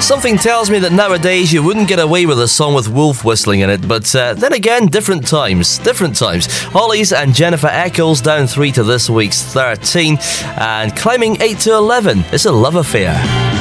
Something tells me that nowadays you wouldn't get away with a song with wolf whistling in it, but then again, different times. Hollies and Jennifer Eccles down 3 to this week's 13, and climbing 8 to 11. It's a love affair.